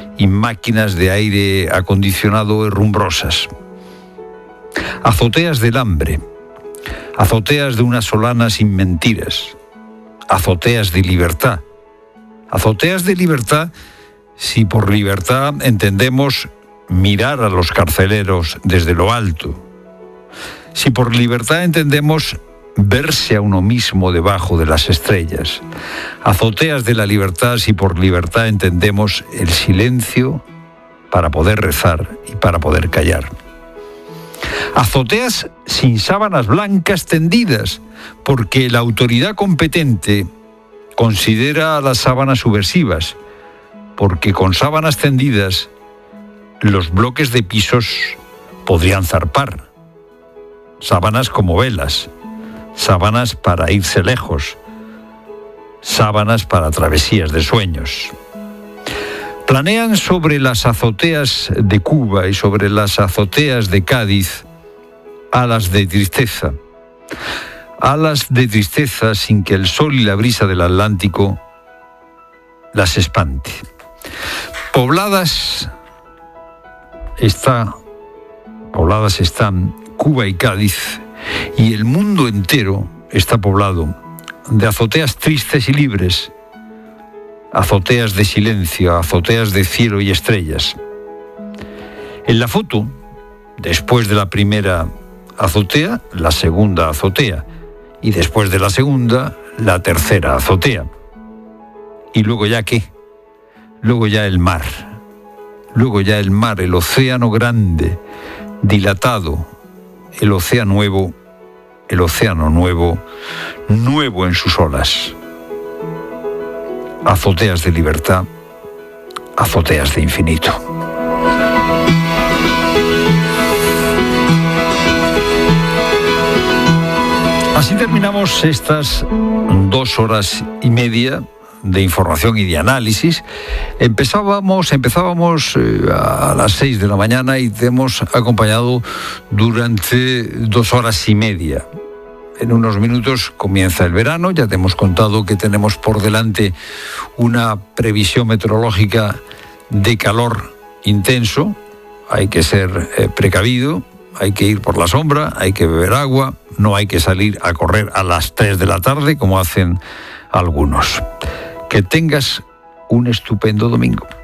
y máquinas de aire acondicionado herrumbrosas. Azoteas del hambre, azoteas de una solana sin mentiras, azoteas de libertad. Azoteas de libertad si por libertad entendemos mirar a los carceleros desde lo alto. Si por libertad entendemos verse a uno mismo debajo de las estrellas. Azoteas de la libertad si por libertad entendemos el silencio para poder rezar y para poder callar. Azoteas sin sábanas blancas tendidas, porque la autoridad competente considera a las sábanas subversivas, porque con sábanas tendidas los bloques de pisos podrían zarpar. Sábanas como velas, sábanas para irse lejos, sábanas para travesías de sueños. Planean sobre las azoteas de Cuba y sobre las azoteas de Cádiz alas de tristeza. Alas de tristeza sin que el sol y la brisa del Atlántico las espante. Pobladas están Cuba y Cádiz, y el mundo entero está poblado de azoteas tristes y libres, azoteas de silencio, azoteas de cielo y estrellas. En la foto, después de la primera azotea, la segunda azotea, y después de la segunda, la tercera azotea. ¿Y luego ya qué? Luego ya el mar. Luego ya el mar, el océano grande, dilatado, el océano nuevo, nuevo en sus olas. Azoteas de libertad, azoteas de infinito. Así terminamos estas 2 horas y media de información y de análisis. Empezábamos a las 6 de la mañana y te hemos acompañado durante 2 horas y media. En unos minutos comienza el verano, ya te hemos contado que tenemos por delante una previsión meteorológica de calor intenso. Hay que ser precavido, hay que ir por la sombra, hay que beber agua, no hay que salir a correr a las 3 de la tarde como hacen algunos. Que tengas un estupendo domingo.